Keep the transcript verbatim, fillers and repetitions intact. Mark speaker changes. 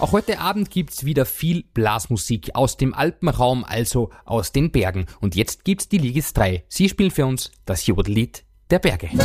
Speaker 1: Auch heute Abend gibt's wieder viel Blasmusik aus dem Alpenraum, also aus den Bergen. Und jetzt gibt's die Ligis drei. Sie spielen für uns das Jodellied der Berge.